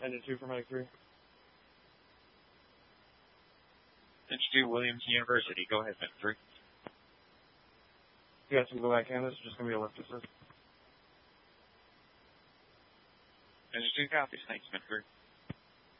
Engine 2 for Medic 3. Engine 2, Williams University. Go ahead, Medic 3. You got some go back canvas, just going to be a lift assist. Engine 2 copies. Thanks, Medic 3.